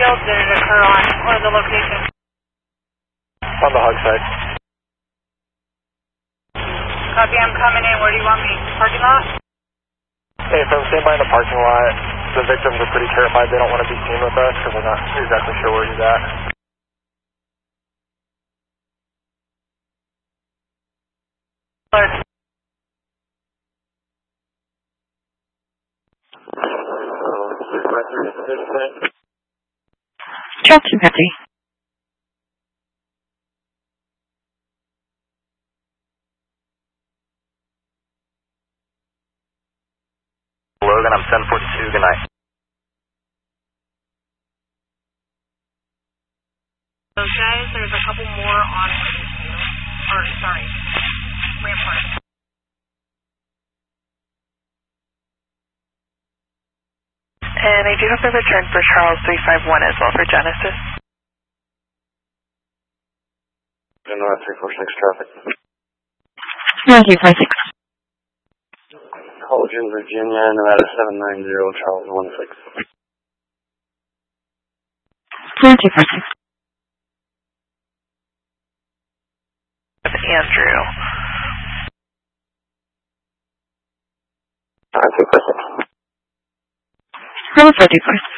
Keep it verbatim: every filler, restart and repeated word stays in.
field? Did it occur on one of the locations? On the hog side. Copy, I'm coming in. Where do you want me? Parking lot? Hey, if I'm staying by in the parking lot, the victims are pretty terrified. They don't want to be seen with us because we're not exactly sure where he's at. Johnson fifty. Logan, I'm seven forty-two. Good night. So guys, there's a couple more on or sorry, Rampart. And I do have a return for Charles three five one as well for Genesis. North three four six traffic. North three four six. Collegian, Virginia, Nevada seven nine zero, Charles one six. North three four six. Andrew. North three four six. North four two four.